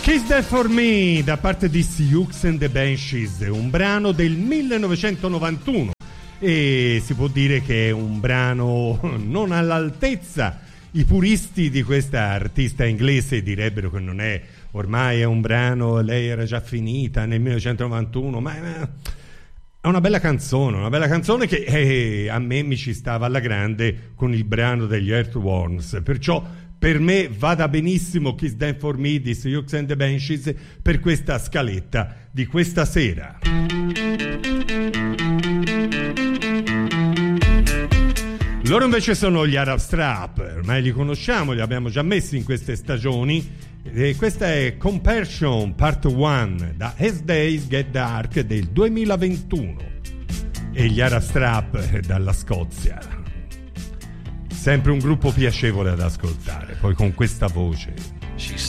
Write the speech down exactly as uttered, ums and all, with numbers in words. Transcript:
She's There For Me da parte di Siouxsie and the Banshees, un brano del millenovecentonovantuno e si può dire che è un brano non all'altezza. I puristi di questa artista inglese direbbero che non è, ormai è un brano, lei era già finita nel millenovecentonovantuno, ma è una bella canzone, una bella canzone che eh, a me mi ci stava alla grande con il brano degli Earthworms, perciò per me vada benissimo Kiss Them For Me di Siouxsie and the Banshees per questa scaletta di questa sera. Loro invece sono gli Arab Strap, ormai li conosciamo, li abbiamo già messi in queste stagioni, e questa è Compassion Part uno da As Days Get Dark del duemilaventuno e gli Arab Strap dalla Scozia. Sempre un gruppo piacevole ad ascoltare, poi con questa voce.